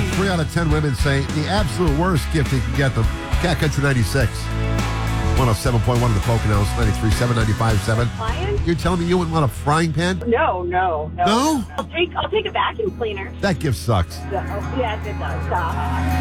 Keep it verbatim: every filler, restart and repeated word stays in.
got three out of ten women say the absolute worst gift you can get them. Cat Country ninety-six. one oh seven point one in the Poconos, ninety-three point seven, ninety-five point seven. Client? You're telling me you wouldn't want a frying pan? No, no, no. No? I'll take I'll take a vacuum cleaner. That gift sucks. So, yes, it does. Uh,